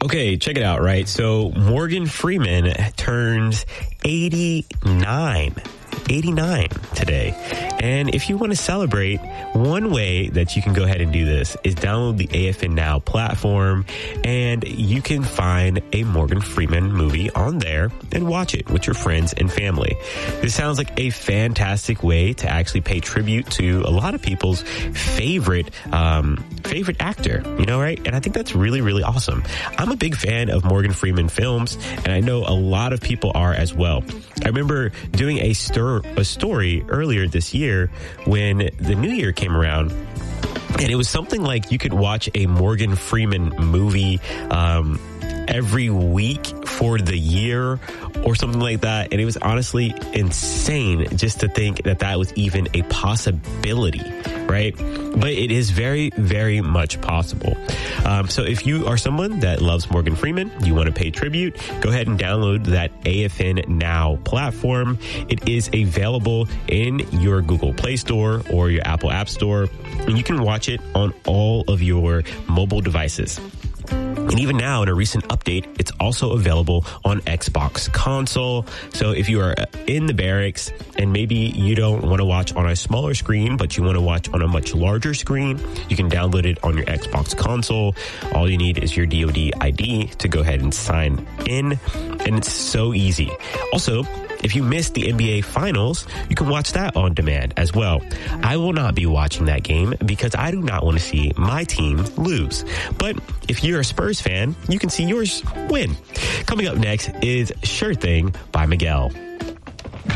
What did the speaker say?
Okay, check it out, right? So Morgan Freeman turns 89 today. And if you want to celebrate, one way that you can go ahead and do this is download the AFN Now platform, and you can find a Morgan Freeman movie on there and watch it with your friends and family. This sounds like a fantastic way to actually pay tribute to a lot of people's favorite actor, right? And I think that's really, really awesome. I'm a big fan of Morgan Freeman films, and I know a lot of people are as well. I remember doing a story earlier this year when the new year came around, and it was something like you could watch a Morgan Freeman movie every week for the year or something like that. And it was honestly insane just to think that was even a possibility, right? But it is very, very much possible. So if you are someone that loves Morgan Freeman, you want to pay tribute, go ahead and download that AFN Now platform. It is available in your Google Play Store or your Apple App Store, and you can watch it on all of your mobile devices. And even now, in a recent update, it's also available on Xbox console. So if you are in the barracks and maybe you don't want to watch on a smaller screen, but you want to watch on a much larger screen, you can download it on your Xbox console. All you need is your DoD ID to go ahead and sign in. And it's so easy. Also, if you missed the NBA Finals, you can watch that on demand as well. I will not be watching that game because I do not want to see my team lose. But if you're a Spurs fan, you can see yours win. Coming up next is Sure Thing by Miguel.